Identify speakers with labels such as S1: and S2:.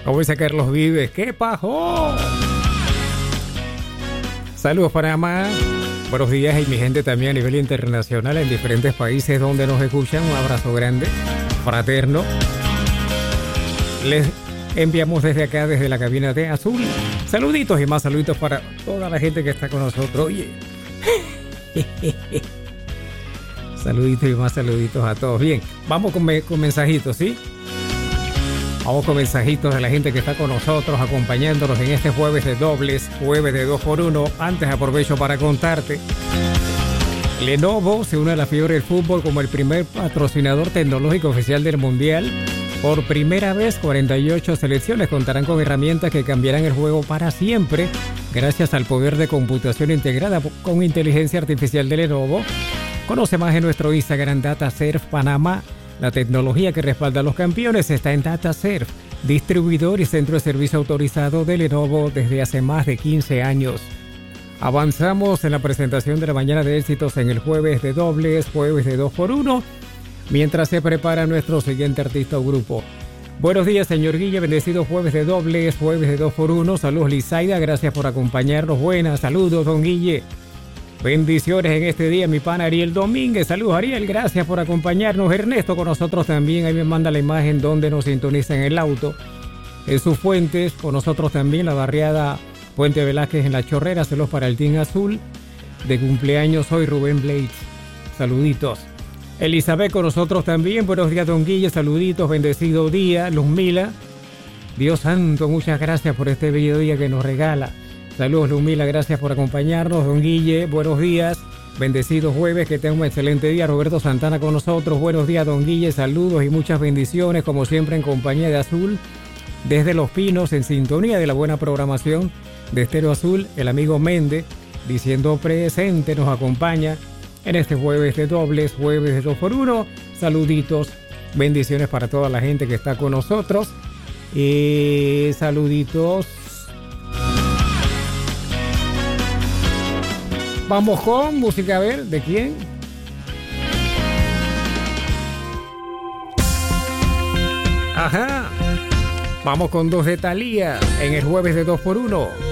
S1: Como dice Carlos Vives, ¡qué pajo! Saludos Panamá. Buenos días y mi gente también a nivel internacional en diferentes países donde nos escuchan. Un abrazo grande, fraterno. Les enviamos desde acá, desde la cabina de Azul, saluditos y más saluditos para toda la gente que está con nosotros. Oye, saluditos y más saluditos a todos. Bien, vamos con mensajitos, ¿sí? Vamos con mensajitos de la gente que está con nosotros, acompañándonos en este jueves de dobles, jueves de 2x1. Antes aprovecho para contarte. Lenovo se une a la fiebre del fútbol como el primer patrocinador tecnológico oficial del Mundial. Por primera vez, 48 selecciones contarán con herramientas que cambiarán el juego para siempre, gracias al poder de computación integrada con inteligencia artificial de Lenovo. Conoce más en nuestro Instagram DataServe Panamá. La tecnología que respalda a los campeones está en DataServe, distribuidor y centro de servicio autorizado de Lenovo desde hace más de 15 años. Avanzamos en la presentación de la mañana de éxitos en el jueves de dobles, jueves de 2x1, mientras se prepara nuestro siguiente artista o grupo. Buenos días, señor Guille, bendecido jueves de dobles, jueves de 2x1. Saludos, Lizaida, gracias por acompañarnos. Buenas, saludos, don Guille. Bendiciones en este día, mi pana Ariel Domínguez. Saludos, Ariel, gracias por acompañarnos. Ernesto con nosotros también, ahí me manda la imagen donde nos sintoniza en el auto. Jesús Fuentes con nosotros también, la barriada Puente Velázquez en La Chorrera. Saludos para el Team Azul. De cumpleaños hoy, Rubén Blades. Saluditos. Elizabeth con nosotros también. Buenos días, don Guille. Saluditos, bendecido día. Luzmila. Dios santo, muchas gracias por este bello día que nos regala. Saludos, Luzmila, gracias por acompañarnos. Don Guille, buenos días. Bendecido jueves, que tenga un excelente día. Roberto Santana con nosotros. Buenos días, don Guille. Saludos y muchas bendiciones, como siempre, en compañía de Azul. Desde Los Pinos, en sintonía de la buena programación de Estéreo Azul, el amigo Méndez, diciendo presente, nos acompaña en este jueves de dobles, jueves de 2x1. Saluditos, bendiciones para toda la gente que está con nosotros. Saluditos. Vamos con música, a ver, ¿de quién? Ajá. Vamos con dos de Thalía en el jueves de 2x1.